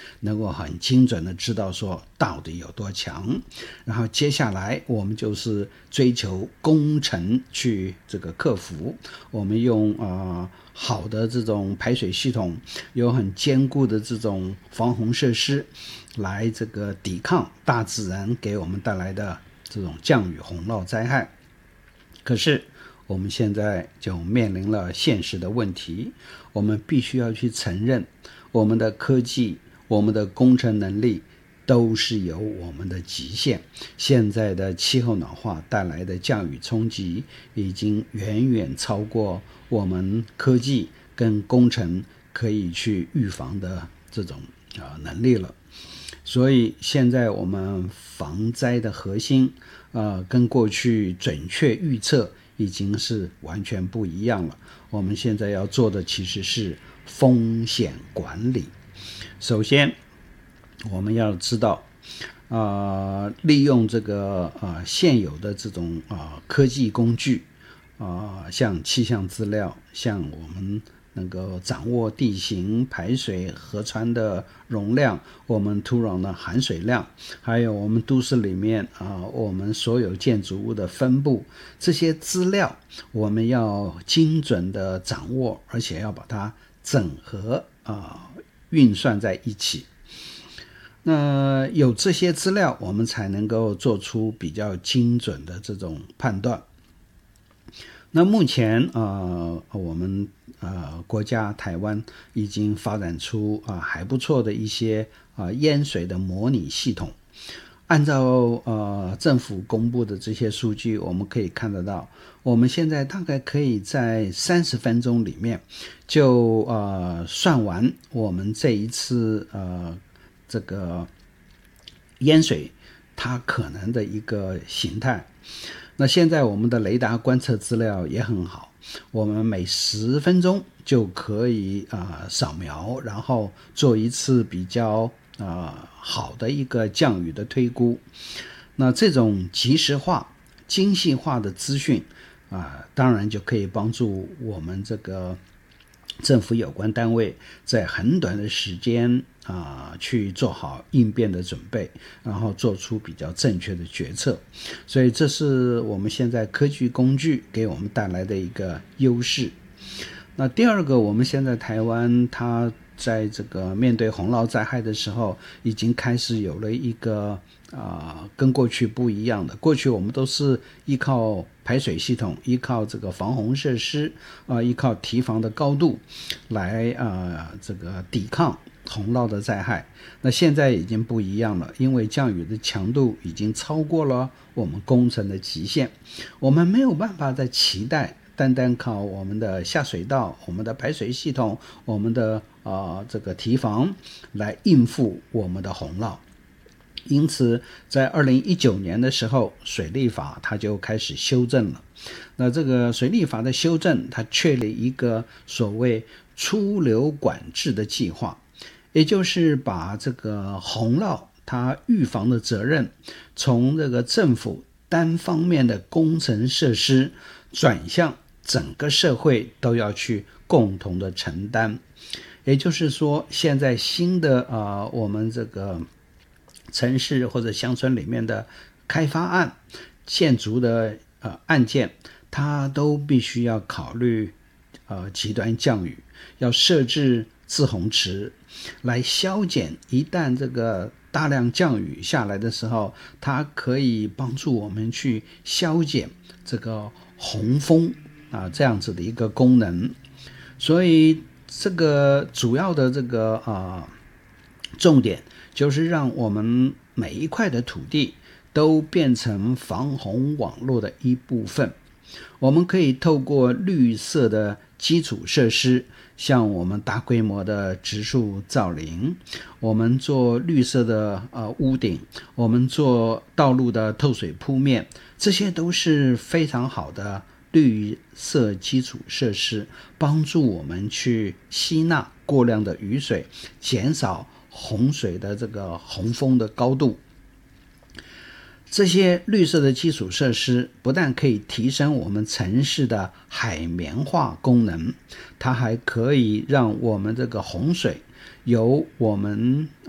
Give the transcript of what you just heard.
能够很精准的知道说到底有多强。然后接下来我们就是追求工程去这个克服，我们用好的这种排水系统，有很坚固的这种防洪设施来这个抵抗大自然给我们带来的这种降雨洪涝灾害。可是我们现在就面临了现实的问题，我们必须要去承认，我们的科技，我们的工程能力都是有我们的极限。现在的气候暖化带来的降雨冲击已经远远超过我们科技跟工程可以去预防的这种能力了。所以现在我们防灾的核心跟过去准确预测已经是完全不一样了。我们现在要做的其实是风险管理。首先我们要知道利用这个现有的这种科技工具像气象资料，像我们能够掌握地形、排水、河川的容量，我们土壤的含水量，还有我们都市里面我们所有建筑物的分布，这些资料我们要精准的掌握，而且要把它整合运算在一起。那有这些资料，我们才能够做出比较精准的这种判断。那目前我们国家台湾已经发展出还不错的一些淹水的模拟系统。按照政府公布的这些数据，我们可以看得到，我们现在大概可以在30分钟里面就算完我们这一次这个淹水它可能的一个形态。那现在我们的雷达观测资料也很好，我们每10分钟就可以扫描，然后做一次比较好的一个降雨的推估。那这种即时化、精细化的资讯当然就可以帮助我们这个政府有关单位在很短的时间去做好应变的准备，然后做出比较正确的决策。所以这是我们现在科技工具给我们带来的一个优势。那第二个，我们现在台湾它在这个面对洪涝灾害的时候，已经开始有了一个跟过去不一样的。过去我们都是依靠排水系统，依靠这个防洪设施依靠堤防的高度来这个抵抗洪涝的灾害。那现在已经不一样了，因为降雨的强度已经超过了我们工程的极限，我们没有办法再期待单单靠我们的下水道、我们的排水系统、我们的这个堤防来应付我们的洪涝。因此在2019年的时候，水利法它就开始修正了。那这个水利法的修正，它确立一个所谓出流管制的计划，也就是把这个洪涝它预防的责任从这个政府单方面的工程设施转向整个社会都要去共同的承担。也就是说，现在新的我们这个城市或者乡村里面的开发案、建筑的案件，它都必须要考虑极端降雨，要设置滞洪池来消减一旦这个大量降雨下来的时候，它可以帮助我们去消减这个洪峰这样子的一个功能。所以这个主要的这个重点就是让我们每一块的土地都变成防洪网络的一部分。我们可以透过绿色的基础设施，像我们大规模的植树造林，我们做绿色的屋顶，我们做道路的透水铺面，这些都是非常好的绿色基础设施，帮助我们去吸纳过量的雨水，减少洪水的这个洪峰的高度。这些绿色的基础设施不但可以提升我们城市的海绵化功能，它还可以让我们这个洪水由我们